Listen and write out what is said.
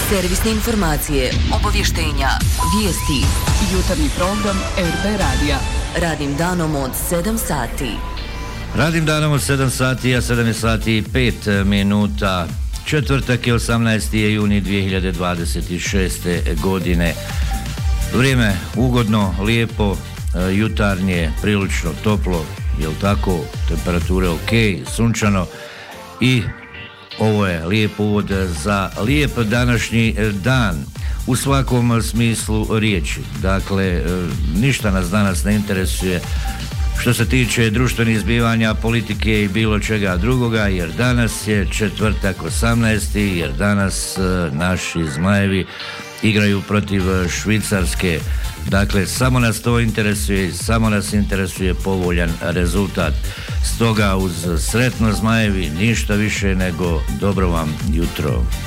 Servisne informacije, obavještenja, vijesti. Jutarnji program RB Radija. Radnim danom od 7 sati. Radim danom od 7 sati, a 7 sati i 5 minuta. Četvrtak je 18. juni 2026. godine. Vrijeme ugodno, lijepo, jutarnje, prilično toplo, jel tako, temperature ok, sunčano i ovo je lijep uvod za lijep današnji dan u svakom smislu riječi. Dakle, ništa nas danas ne interesuje što se tiče društvenih zbivanja, politike i bilo čega drugoga, jer danas je četvrtak 18. jer danas naši Zmajevi igraju protiv Švicarske. Dakle, samo nas to interesuje i samo nas interesuje povoljan rezultat. Stoga uz sretno Zmajevi, ništa više nego dobro vam jutro.